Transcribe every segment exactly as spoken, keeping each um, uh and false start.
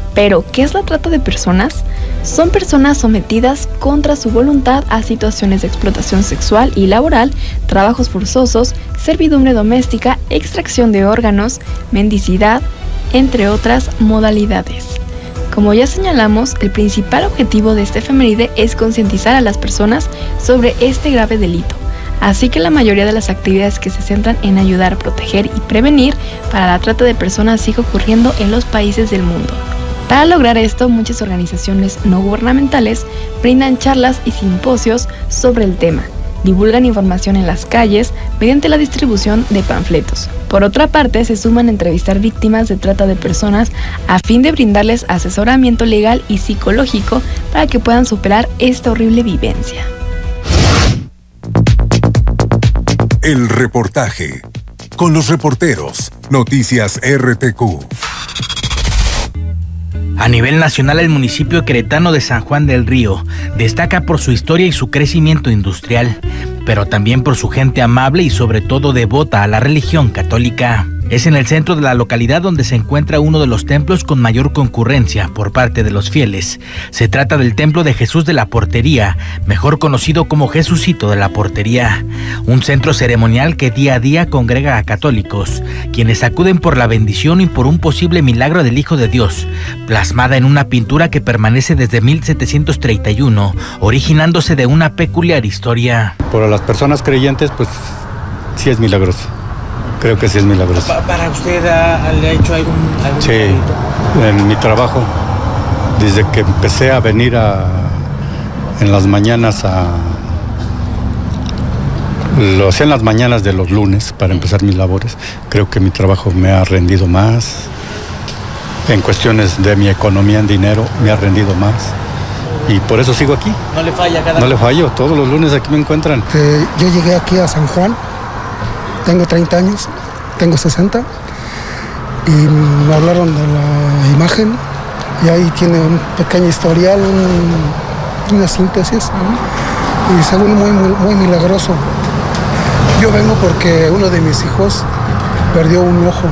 Pero, ¿qué es la trata de personas? Son personas sometidas contra su voluntad a situaciones de explotación sexual y laboral, trabajos forzosos, servidumbre doméstica, extracción de órganos, mendicidad, entre otras modalidades. Como ya señalamos, el principal objetivo de este efeméride es concientizar a las personas sobre este grave delito. Así que la mayoría de las actividades que se centran en ayudar, proteger y prevenir para la trata de personas sigue ocurriendo en los países del mundo. Para lograr esto, muchas organizaciones no gubernamentales brindan charlas y simposios sobre el tema, divulgan información en las calles mediante la distribución de panfletos. Por otra parte, se suman a entrevistar víctimas de trata de personas a fin de brindarles asesoramiento legal y psicológico para que puedan superar esta horrible vivencia. El reportaje con los reporteros Noticias R T Q. A nivel nacional, el municipio queretano de San Juan del Río destaca por su historia y su crecimiento industrial, pero también por su gente amable y sobre todo devota a la religión católica. Es en el centro de la localidad donde se encuentra uno de los templos con mayor concurrencia por parte de los fieles. Se trata del Templo de Jesús de la Portería, mejor conocido como Jesucito de la Portería, un centro ceremonial que día a día congrega a católicos, quienes acuden por la bendición y por un posible milagro del Hijo de Dios, plasmada en una pintura que permanece desde mil setecientos treinta y uno, originándose de una peculiar historia. Por las personas creyentes, pues sí es milagroso. Creo que sí es milagroso. ¿Para usted ha, le ha hecho algún, algún Sí, momento? En mi trabajo, desde que empecé a venir a, en las mañanas a... Lo hacía en las mañanas de los lunes para empezar mis labores. Creo que mi trabajo me ha rendido más. En cuestiones de mi economía en dinero, me ha rendido más. Y por eso sigo aquí. ¿No le falla cada No le fallo, todos los lunes aquí me encuentran. Eh, yo llegué aquí a San Juan. Tengo treinta años, tengo sesenta, y me hablaron de la imagen, y ahí tiene un pequeño historial, un, una síntesis, y según muy, muy, muy milagroso. Yo vengo porque uno de mis hijos perdió un ojo,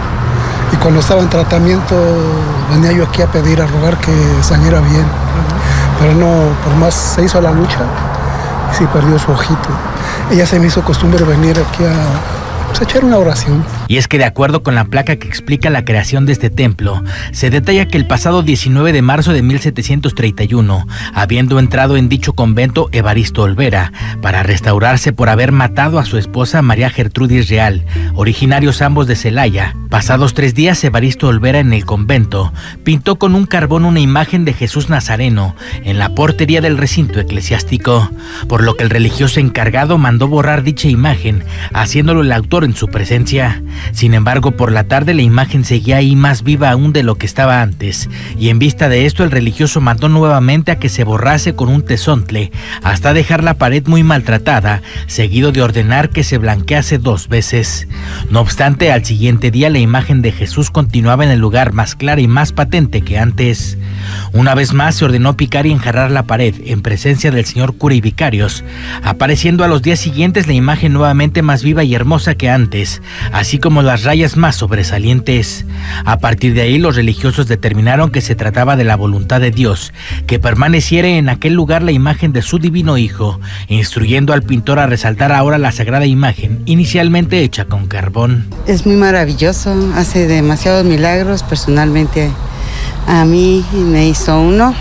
y cuando estaba en tratamiento venía yo aquí a pedir, a rogar que saliera bien, pero no, por más se hizo la lucha, y sí perdió su ojito. Ella se me hizo costumbre venir aquí a pues, echar una oración. Y es que de acuerdo con la placa que explica la creación de este templo, se detalla que el pasado diecinueve de marzo de mil setecientos treinta y uno, habiendo entrado en dicho convento Evaristo Olvera, para restaurarse por haber matado a su esposa María Gertrudis Real, originarios ambos de Celaya, pasados tres días Evaristo Olvera en el convento, pintó con un carbón una imagen de Jesús Nazareno en la portería del recinto eclesiástico, por lo que el religioso encargado mandó borrar dicha imagen, haciéndolo el autor en su presencia. Sin embargo, por la tarde la imagen seguía ahí más viva aún de lo que estaba antes, y en vista de esto el religioso mandó nuevamente a que se borrase con un tesontle, hasta dejar la pared muy maltratada, seguido de ordenar que se blanquease dos veces. No obstante, al siguiente día la imagen de Jesús continuaba en el lugar más clara y más patente que antes. Una vez más se ordenó picar y enjarrar la pared en presencia del señor cura y vicarios, apareciendo a los días siguientes la imagen nuevamente más viva y hermosa que antes, así como las rayas más sobresalientes. A partir de ahí los religiosos determinaron que se trataba de la voluntad de Dios, que permaneciera en aquel lugar la imagen de su divino Hijo, instruyendo al pintor a resaltar ahora la sagrada imagen, inicialmente hecha con carbón. Es muy maravilloso, hace demasiados milagros. Personalmente a mí me hizo uno,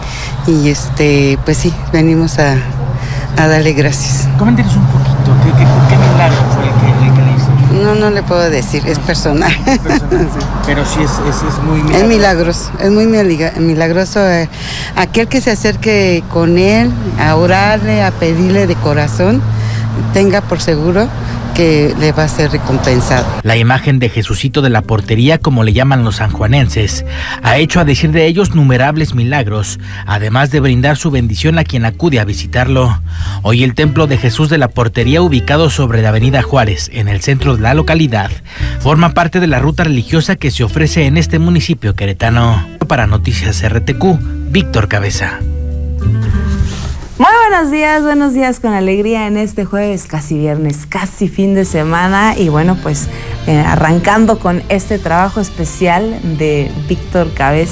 y este pues sí, venimos a, a darle gracias. Coméntenos un poquito, ¿qué, qué, qué milagro fue el que, el que le hizo? No, no le puedo decir, es personal. Es personal. Sí. Pero sí es, es, es muy milagroso. Es milagroso, es muy milagroso. Eh, aquel que se acerque con él a orarle, a pedirle de corazón, tenga por seguro que le va a ser recompensado. La imagen de Jesucito de la Portería, como le llaman los sanjuanenses, ha hecho, a decir de ellos, innumerables milagros, además de brindar su bendición a quien acude a visitarlo. Hoy el Templo de Jesús de la Portería, ubicado sobre la avenida Juárez, en el centro de la localidad, forma parte de la ruta religiosa que se ofrece en este municipio queretano. Para Noticias R T Q, Víctor Cabeza. Muy buenos días, buenos días con alegría en este jueves, casi viernes, casi fin de semana, y bueno, pues eh, arrancando con este trabajo especial de Víctor Cabeza.